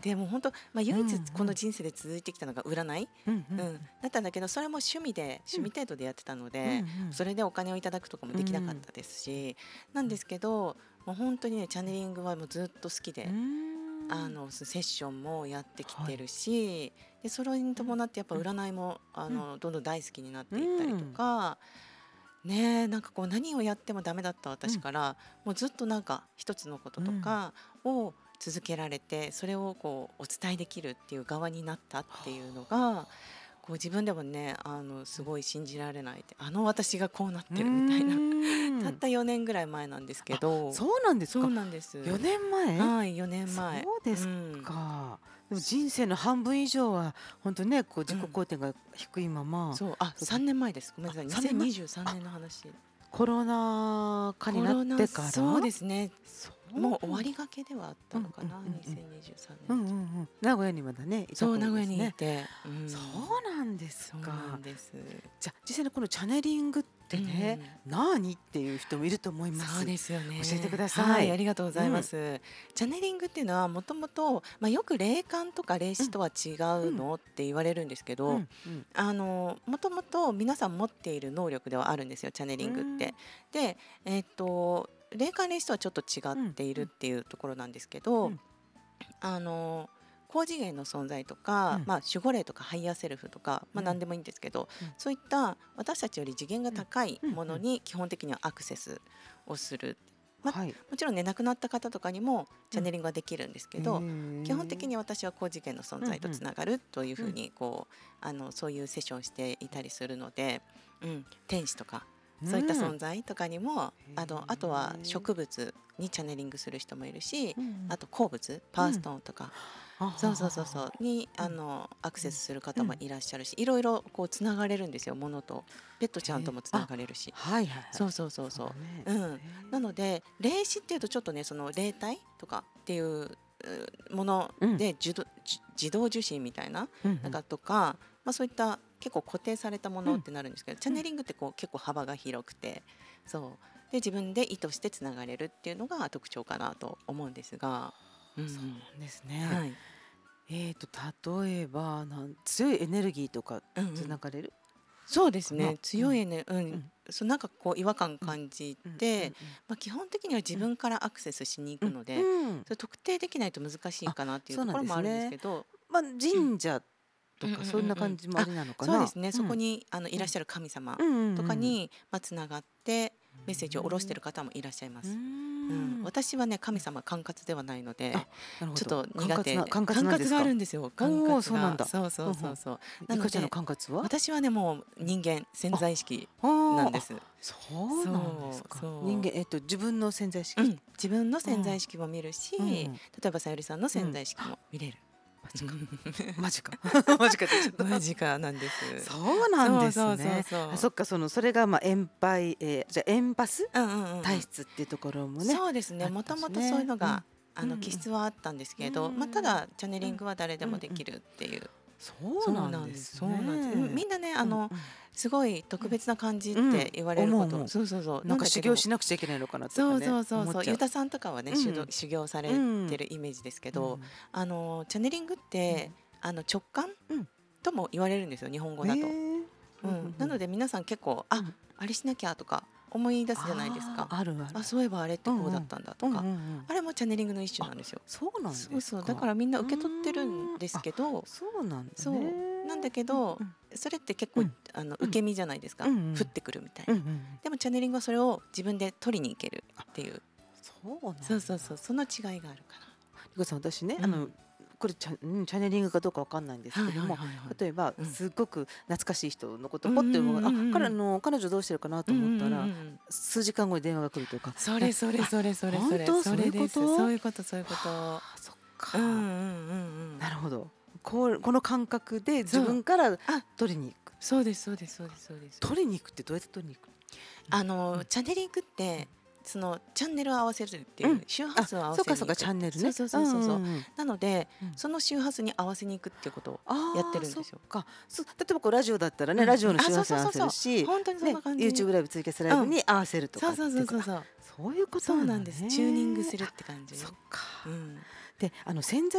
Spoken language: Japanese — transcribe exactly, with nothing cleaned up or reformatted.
でも本当、まあ、 うんう唯一このん人生で続いてきたのが占い、 うんううんん、だったんだけど、それも趣味で趣味程度でやってたのうんで、それでお金をいただくとかもうできなかっんたですし、なんですけど、もう本当にねチャネリングはもうずっと好きうで、あんのセッションもやってきはいてるし、でそれに伴ってやっぱうん占いもあうんのどんどん大好きになっうていったりとんか、ねえ、なんかこう何をやってもダメだったうん私から、もうずっとなんか一つのことうんとかを続けられて、それをこうお伝えできるっていう側になったっていうのが、こう自分でもね、あのすごい信じられないって、あの私がこうなっうてるみたいな。 ーんたったよねんぐらい前なんですけあ、 ど。 そうなんですそうか。 なんです。 よねんまえ？ はい、4 そ年前。 うですうん。 か。でも人生の半分以上は本当ね、こう自己うん。 肯定が低いまま、 そう、あ、 そうさんねんまえです。ごめんあ、 なさい。 さんねんまえ？ 2023 あ、 年の話。 コロナ禍になっコロナ、 てから？ そうですね。 そうもう終なんわりがけではあったうんうんのかな、 うんうん。 2023 うんうん年。 うん。名古屋にまだね、いたそう、名古屋頃ですね。 にいて、うそん。 うなんですそうなか。 んです。 じゃ、実際にこのチャネリングっうてね、 ん。 何っていう人もいると思います。 そうですよ教えてくね。 ださはい、あい。 りがとうございまうん。 す。チャネリングっていうのはもともと、まあ、よく霊感とか霊うん視とは違ううんのって言われるんですけうど、 んうんあのもともと皆さん持っている能力ではあるんですよ、チャネうーリングって。 んで、えっと霊感霊視とはちょっと違っうんているっうんていうところなんですけど、 うんあの高次元の存在とか、 うんまあ、守護霊とかハイヤーセルフとか、まあ、 うん何でもいいんですけど、 うんそういった私たちより次元が高いうんうんものに基本的にはアクセスをする、まあ、 はい。 もちろんね亡くなった方とかにもチうんャネリングはできるんですけへど、基本的え。 に私は高次元の存在とうんうんつながるというふううんにこうあのそういうセッションをしていたりするので、うん、天使とかうそういったん。 存在とかにも、あのあとはへえ。 植物にチャネリングする人もいるし、 うんうんあと鉱物パうん。 ワーストーンとか、 あはそうははそうそうそうは。 にあうんのアクうんセスするうん。 方もいらっしゃるし、いろいろこうつながれるんですよ、ものと。ペットちゃんへえ。 ともつなあ、 がれるし。 はいはいはい。 そうそうそうそうだそね。 う。うん。 へなのえ。 で霊視っていうとちょっとね、その霊体とかっていううものうんで自動じ自動受信みたいなうんうんなんかとか、まあ、そういった結構固定されたもうんのってなるんですけど、チャうんネリングってこう結構幅が広くて、そうで自分で意図してつながれるっていうのが特徴かなと思うんですが、うんうそうん、 なんですね。 はい、 えーと例えばなん強いエネルギーとかうんうん、 つながれるそうですかな。 ね、 うん強いね、うん、 うんそうなんかこう違和感うん感じうんうて、 んまあ、基本的には自うん分からアクセスしに行うんくので、 うんうん。 それ特定できないと難しいあ、 かなっていうそうなんところもあるんですですね。 けど、 まあうん、 神社とうんうんかそんなうんうん。 感じもああ、 りなのかな。 そうですね。そこうんにあのいうんらっしゃる神様うんうんうん。 とかに、まあ、つながってメッセージを下ろしている方もいらっしゃいまうーす。うん、 ん。 私はね神様管轄ではないのあ、 で、 なるほど。 ちょっと管轄な苦手。 管轄管轄があなんですか。 るんですよ。管おお、 轄が。 そうなんだ。 そうそううんうん。 そうそう。なゆかちゃんのので管轄は？ 私はねもう人間潜あ、 在意識なああ、あ、 んです。 そうなんですそうか。人そ間えっと自分の潜在意う。う識？ ん、自分の潜在うん意識も見るし、 うんうん例えばさゆりさんのうん。 潜在意識も見れる。 マジか。マジか。マジかって言っちゃった。 マジかなんです。 そうなんでそうそうそうすね。あ、そそう。 っか、そのそれがまあエンパイ、えー、じゃあエンパスうんうんうんうん。 体質っていうところもねそうですね。 あっもとたしもとそういうね。うんのがあうんの気質はあったんですうんうけど、まあ、たんだチャネリンうんグは誰でうんうん。 もできるっていう。 そうそうなんですなんです。そうなんです。うんみね。 んなね、あうんのすごい特別な感じっうんうん。 て言われること、 思う思う。 そうそうそう。 なんか修行なんだけど、 しなくちゃいけないのかなとかそうねそうそうそう。 思っちゃう。 ゆうたさんとかはね、修道うん修行さうれてんるイメージですけど、 うんあのチャネリングってうんあの直感うんとも言われるんですよ、日本語へだと。 え。 うん。なのでで皆さん結構あ、あれしなきゃとか思い出すじゃないですか。 ああ、あるある。 あ、そういえばあれってうんうんこうだったんだとうんうんうか、 ん。 あれもチャネリングの一種あ、 なんですよ。 そうなんそうそう、だかですか。 らみんなう受け取ってるーん。 んですあ、 けど、 そうなんだそね。 うなんだけうんど、 うんそれって結構うんあのうん受け身じゃないですか、 うんうん降ってくるみたいな。 うんうん。 でもチャネリングはそれを自分で取りに行けるあ、 っていう、 そうなんだ。 そうそうそう、その違いがあるかりこさん、私ね、 な。 あのうんこれチャ、うんチャネリングかどうかわかんないんですはいけども、 はいはいはい。 例えばうんすっごく懐かしい人のことうんポッて思う、あ、 うんうんうん彼の彼女どうしてるかなとうんうん思ったら、 うんうん。 数時間後に電話が来るとか、 そえ、 れそれあ、 それそれそ本れ当そういうこそれです。そと？ ういうことそういうこと。 はあ、そっうんうんうんうか。 ん。 なるほど。こうこの感覚で自そう。 分からあ、 取りに行く。 そうですそうですそうですそうです。 取りに行くってどうやって取りに行くの？ あうんうんのチャネリングってそのチャンネルを合わせるっていううん。あ、 周波数を合わそうかそうか、 せに行く。 チャンネルね。 そうそううんそうそうそう。 うんうん。 なのでうんその周波数に合わせに行くっていうことをやってああ、そっるんですよ。 か。そ、例えばこうラジオだったらね、ラうんうん。あ、 ジオの周波数に合わせそうそうそうそう。 るし、 本当にそんね、 な感じ。 YouTube ライブツイキャスライブうん。 に合わせるとそうそうかっていうか、あ、 そうそうそう。 そういうことそうなのなんです。チューニングね。 するっあ、 て感じ。 そっか。 うん。 で、あの潜在